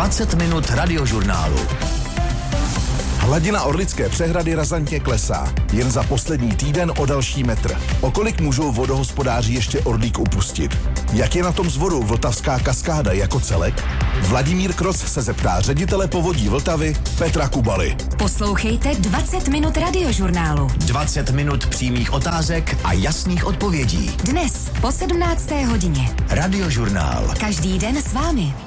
20 minut radiožurnálu. Hladina Orlické přehrady razantně klesá. Jen za poslední týden o další metr. O kolik můžou vodohospodáři ještě Orlík upustit? Jak je na tom s vodou Vltavská kaskáda jako celek? Vladimír Kroc se zeptá ředitele Povodí Vltavy Petra Kubaly. Poslouchejte 20 minut radiožurnálu. 20 minut přímých otázek a jasných odpovědí. Dnes po 17. hodině. Radiožurnál. Každý den s vámi.